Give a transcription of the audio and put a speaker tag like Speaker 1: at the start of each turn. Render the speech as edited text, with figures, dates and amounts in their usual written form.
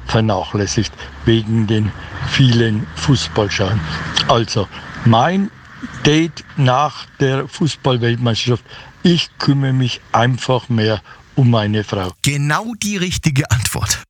Speaker 1: vernachlässigt wegen den vielen Fußballschauen. Also mein Date nach der Fußball-Weltmeisterschaft: ich kümmere mich einfach mehr um meine Frau.
Speaker 2: Genau die richtige Antwort.